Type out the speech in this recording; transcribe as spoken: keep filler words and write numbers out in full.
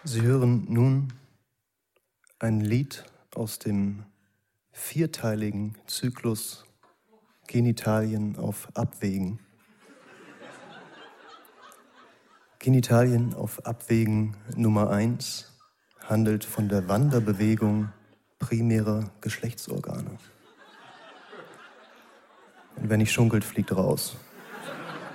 Sie hören nun ein Lied aus dem vierteiligen Zyklus Genitalien auf Abwägen. Genitalien auf Abwägen Nummer eins handelt von der Wanderbewegung primärer Geschlechtsorgane. Und wer nicht schunkelt, fliegt raus.